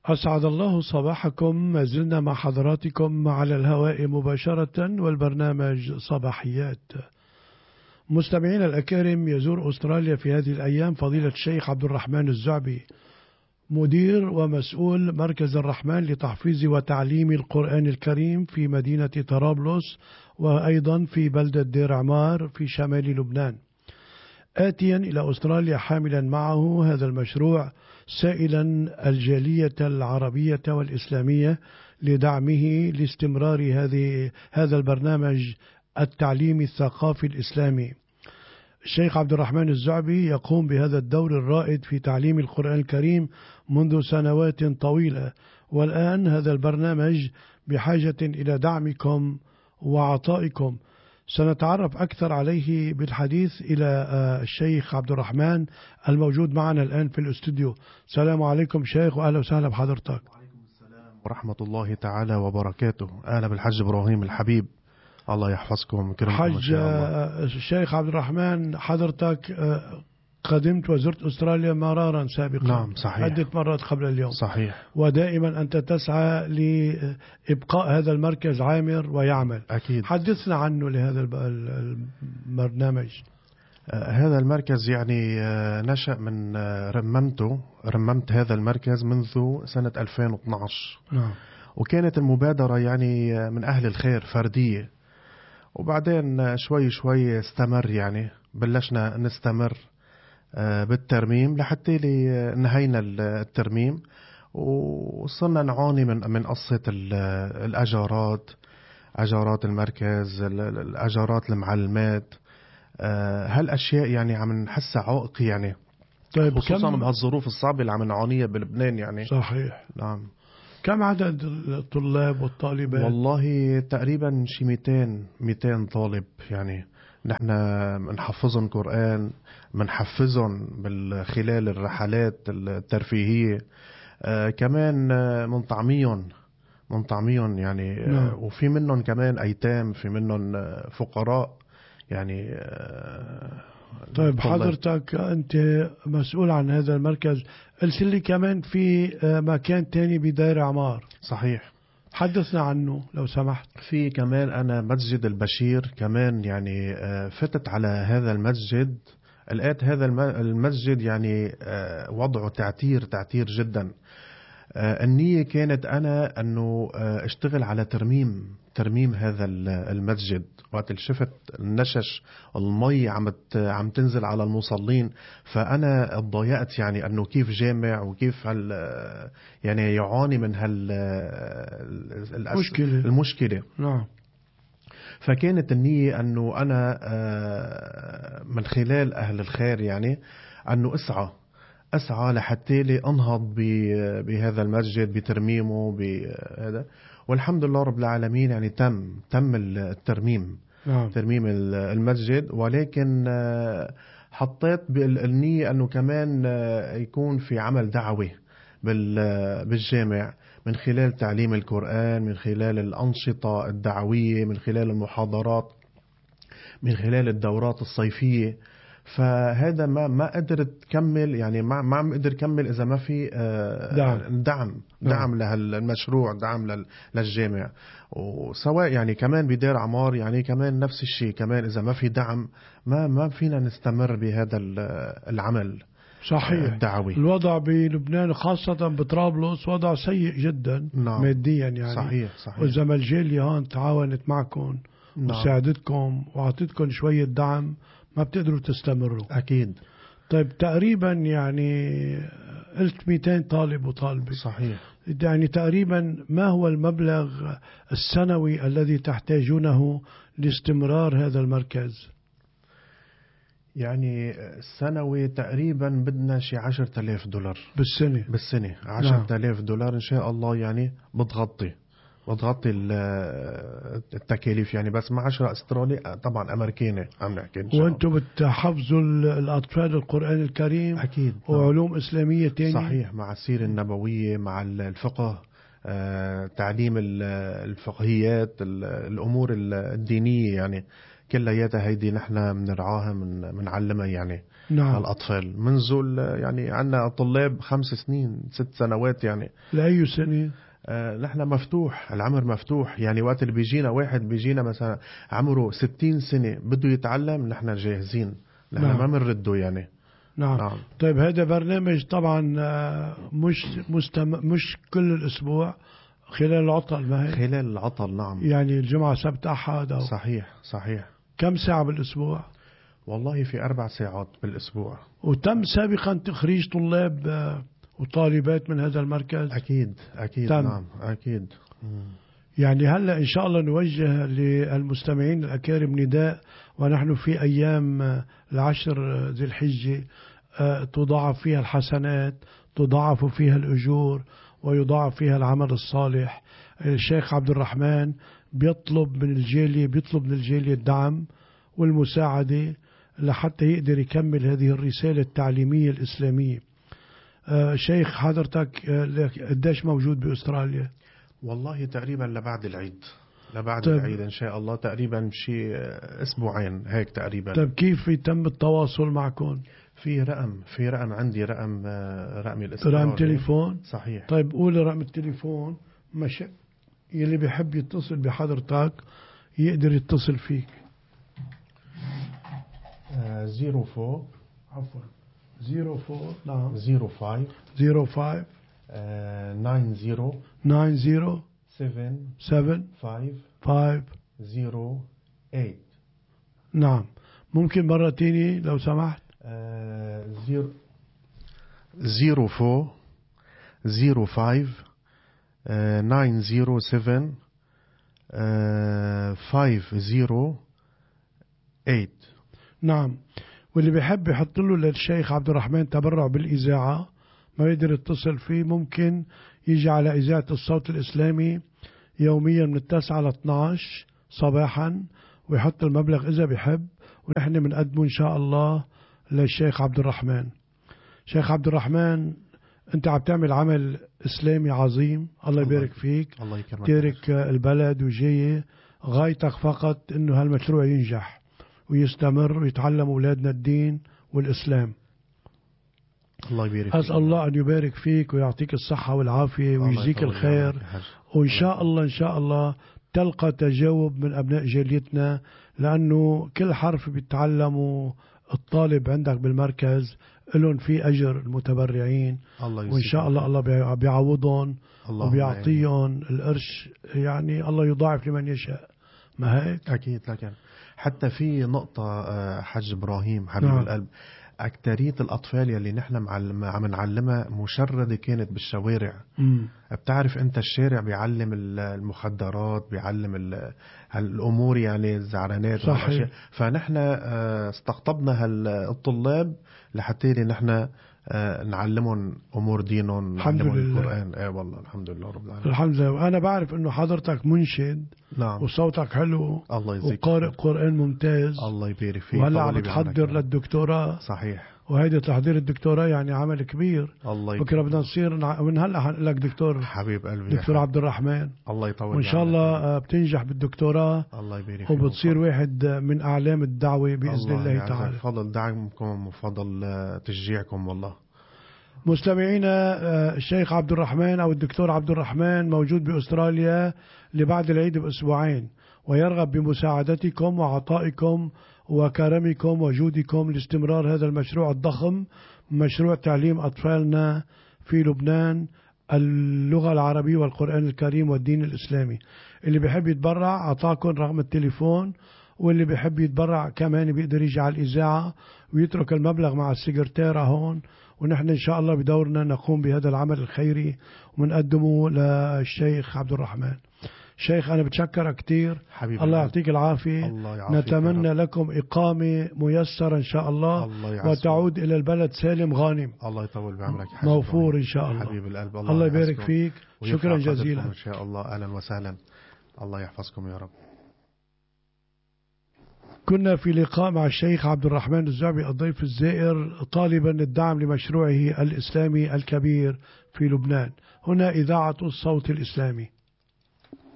أسعد الله صباحكم. ما زلنا مع حضراتكم على الهواء مباشرة والبرنامج صباحيات. مستمعينا الأكارم، يزور أستراليا في هذه الأيام فضيلة الشيخ عبد الرحمن الزعبي، مدير ومسؤول مركز الرحمن لتحفيظ وتعليم القرآن الكريم في مدينة طرابلس، وأيضا في بلدة دير عمار في شمال لبنان، آتيا إلى أستراليا حاملا معه هذا المشروع، سائلا الجالية العربية والإسلامية لدعمه لاستمرار هذا البرنامج التعليمي الثقافي الإسلامي. الشيخ عبد الرحمن الزعبي يقوم بهذا الدور الرائد في تعليم القرآن الكريم منذ سنوات طويلة، والآن هذا البرنامج بحاجة إلى دعمكم وعطائكم. سنتعرف أكثر عليه بالحديث إلى الشيخ عبد الرحمن الموجود معنا الآن في الاستوديو. السلام عليكم شيخ، وأهلا وسهلا بحضرتك. وعليكم السلام ورحمة الله تعالى وبركاته. أهلا بالحج إبراهيم الحبيب، الله يحفظكم ويكرمكم حج إن شاء الله. الشيخ عبد الرحمن، حضرتك قدمت وزرت أستراليا مرارا سابقا. نعم صحيح، عدة مرات قبل اليوم. صحيح. ودائما أنت تسعى لإبقاء هذا المركز عامر ويعمل. أكيد. حدثنا عنه لهذا البرنامج. هذا المركز يعني نشأ من رممت هذا المركز منذ سنة 2012. نعم. وكانت المبادرة يعني من أهل الخير فردية، وبعدين شوي شوي استمر، يعني بلشنا نستمر بالترميم لحتى نهينا الترميم، وصلنا نعاني من قصة أجارات المركز، الأجارات المعلمات، هالأشياء يعني عم نحسها عائق يعني. طيب، خصوصا بهالظروف الصعبة اللي عم نعانيها بلبنان يعني. صحيح. نعم. كم عدد الطلاب والطالبات؟ والله تقريبا شي 200 طالب يعني. نحن منحفظهم قرآن، منحفظهم خلال الرحلات الترفيهية، كمان منطعميهم يعني. نعم. وفي منهم كمان أيتام، في منهم فقراء يعني. طيب حضرتك أنت مسؤول عن هذا المركز، قلت لي كمان في مكان تاني بدير عمار. صحيح. حدثنا عنه لو سمحت. في كمان أنا مسجد البشير كمان يعني. فتت على هذا المسجد، لقيت هذا المسجد يعني وضعه تعتير جدا. النية كانت أنا أنه اشتغل على ترميم هذا المسجد. وقت شفت النشش المي عم تنزل على المصلين، فأنا اتضايقت يعني أنه كيف جامع وكيف يعني يعاني من المشكلة. نعم. فكانت النية أنه أنا من خلال أهل الخير يعني أنه أسعى لحتى لي أنهض بهذا المسجد، بترميمه بهذا. والحمد لله رب العالمين يعني تم الترميم. نعم. ترميم المسجد. ولكن حطيت بالنية أنه كمان يكون في عمل دعوي بالجامع، من خلال تعليم القرآن، من خلال الأنشطة الدعوية، من خلال المحاضرات، من خلال الدورات الصيفية. فهذا ما قدرت تكمل يعني، ما عم قدر كمل إذا ما في دعم لهالمشروع، دعم للجامع. وسواء يعني كمان بدير عمار يعني كمان نفس الشيء، كمان إذا ما في دعم ما فينا نستمر بهذا العمل. صحيح. الدعوي. الوضع بلبنان خاصة بطرابلس وضع سيء جدا. نعم. ماديا يعني. صحيح. وإذا ما الجالية هون تعاونت معكم. نعم. وساعدتكم وعطيتكم شوية دعم، ما بتقدروا تستمروا. أكيد. طيب تقريبا يعني قلت 200 طالب وطالبة. صحيح. يعني تقريبا ما هو المبلغ السنوي الذي تحتاجونه لاستمرار هذا المركز؟ يعني سنوي تقريبا بدنا شي $10,000 بالسنة. 10,000 دولار إن شاء الله يعني بتغطي التكاليف يعني. بس مع 10 استرالي طبعا أمريكاني عم نحكي إن شاء الله. وأنتم بتحفظوا الأطفال القرآن الكريم؟ أكيد. وعلوم إسلامية تاني؟ صحيح، مع السيرة النبوية، مع الفقه، تعليم الفقهيات، الأمور الدينية يعني كلياتها هيدي نحن بنرعاها، بنعلمها يعني نعم. للأطفال منذ يعني عندنا طلاب 5 سنين 6 سنوات يعني. لأي سنة؟ نحن مفتوح، العمر مفتوح، يعني وقت اللي بيجينا واحد بيجينا مثلا عمره 60 سنة بده يتعلم نحن جاهزين، نحن نعم. ما بنرده يعني. نعم. نعم. طيب هذا برنامج طبعا مش كل الأسبوع، خلال العطل، ما هي؟ خلال العطل نعم. يعني الجمعة سبت أحد أو صحيح. كم ساعة بالأسبوع؟ والله في 4 ساعات بالأسبوع. وتم سابقا تخريج طلاب وطالبات من هذا المركز؟ أكيد تم. نعم أكيد. يعني هلأ إن شاء الله نوجه للمستمعين الأكارم نداء، ونحن في أيام العشر ذي الحجة تضاعف فيها الحسنات، تضاعف فيها الأجور، ويضاعف فيها العمل الصالح. الشيخ عبد الرحمن بيطلب من الجالية الدعم والمساعدة لحتى يقدر يكمل هذه الرسالة التعليمية الإسلامية. شيخ حضرتك قديش موجود بأستراليا؟ والله تقريبا لبعد العيد طيب. العيد إن شاء الله، تقريبا شيء أسبوعين هيك تقريبا. طيب كيف يتم التواصل معكم؟ في رقم عندي، رقمي الإسترالي. رقم تليفون؟ صحيح. طيب قول رقم التليفون، مش يلي بيحب يتصل بحضرتك يقدر يتصل فيك. 04 عفوا 04 نعم 05 05 90 90 7 7 5 5 08. نعم. ممكن مرة تاني لو سمحت؟ 04 05 907 508. نعم. واللي بيحب يحط له للشيخ عبد الرحمن تبرع بالإذاعة ما يقدر يتصل فيه، ممكن يجي على إذاعة الصوت الإسلامي يوميا من 9 ل 12 صباحا ويحط المبلغ إذا بيحب، ونحن بنقدمه إن شاء الله للشيخ عبد الرحمن. شيخ عبد الرحمن أنت عم تعمل عمل إسلامي عظيم، الله يبارك فيك. الله يكرمك. تارك البلد وجاي، غايتك فقط إنه هالمشروع ينجح ويستمر ويتعلم أولادنا الدين والإسلام. الله يبارك فيك. أسأل الله أن يبارك فيك ويعطيك الصحة والعافية ويجزيك الخير، وإن شاء الله تلقى تجاوب من أبناء جاليتنا، لأنه كل حرف بيتعلموا الطالب عندك بالمركز لهم في أجر المتبرعين، وإن شاء الله بيعوضهم وبيعطيهم القرش، يعني الله يضاعف لمن يشاء، ما هيك؟ أكيد. لكن حتى في نقطة حج إبراهيم حبيب القلب، أكترية الأطفال يلي نحن عم نعلمها مشردة كانت بالشوارع. بتعرف أنت الشارع بيعلم المخدرات، بيعلم الأمور يعني الزعرانات. صحيح. فنحن استقطبنا هالطلاب لحتى نحن نعلمهم أمور دينهم، نعلمهم القرآن. والله الحمد لله رب العالمين. الحمد لله. وأنا بعرف أنه حضرتك منشد. نعم. وصوتك حلو. الله يجزيك. وقارئ قرآن ممتاز. الله يبارك فيك. وهلا عم تحضر للدكتوراه. صحيح. وهيدا تحضير الدكتوراه يعني عمل كبير. الله بكره بدنا نصير من هلا حنقول لك دكتور حبيب قلبي، دكتور عبد الرحمن. الله يطول. وان شاء الله بتنجح بالدكتوراه. الله يبارك فيك. وبتصير واحد من اعلام الدعوه باذن الله تعالى. فضل دعمكم وفضل تشجيعكم والله. مستمعينا، الشيخ عبد الرحمن أو الدكتور عبد الرحمن موجود بأستراليا لبعد العيد بأسبوعين، ويرغب بمساعدتكم وعطائكم وكرمكم وجودكم لاستمرار هذا المشروع الضخم، مشروع تعليم أطفالنا في لبنان اللغة العربية والقرآن الكريم والدين الإسلامي. اللي بيحب يتبرع أعطاكم رقم التليفون، واللي بيحب يتبرع كمان بيقدر يجي على الإذاعة ويترك المبلغ مع السكرتيرة هون، ونحن إن شاء الله بدورنا نقوم بهذا العمل الخيري ونقدمه للشيخ عبد الرحمن. شيخ أنا بتشكرك كتير، الله يعطيك العافية. نتمنى لكم إقامة ميسرة إن شاء الله وتعود إلى البلد سالم غانم. الله يطول بعمرك موفور إن شاء الله. حبيب القلب. الله يبارك فيك. شكرا جزيلا إن شاء الله. أهلا وسهلا. الله يحفظكم يا رب. كنا في لقاء مع الشيخ عبد الرحمن الزعبي الضيف الزائر طالبا الدعم لمشروعه الإسلامي الكبير في لبنان. هنا إذاعة الصوت الإسلامي.